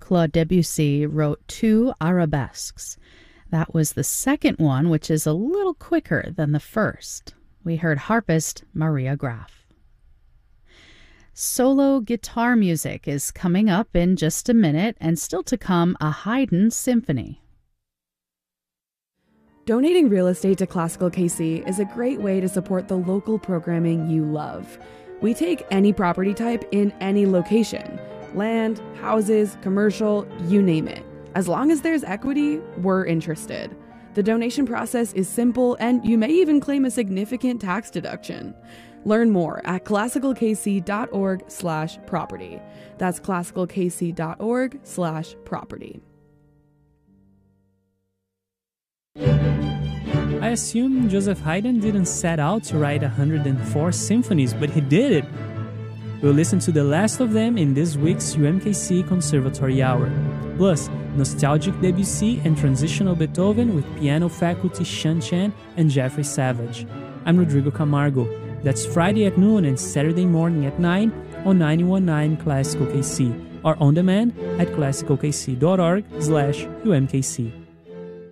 Claude Debussy wrote 2 arabesques. That was the second one, which is a little quicker than the first. We heard harpist Maria Graf. Solo guitar music is coming up in just a minute, and still to come, a Haydn symphony. Donating real estate to Classical KC is a great way to support the local programming you love. We take any property type in any location. Land, houses, commercial, you name it. As long as there's equity, we're interested. The donation process is simple, and you may even claim a significant tax deduction. Learn more at classicalkc.org/property. That's classicalkc.org/property. I assume Joseph Haydn didn't set out to write 104 symphonies, but he did it. We'll listen to the last of them in this week's UMKC Conservatory Hour. Plus, nostalgic Debussy and transitional Beethoven with piano faculty Shan Chen and Jeffrey Savage. I'm Rodrigo Camargo. That's Friday at noon and Saturday morning at 9 on 91.9 Classical KC, or on demand at classicalkc.org/UMKC.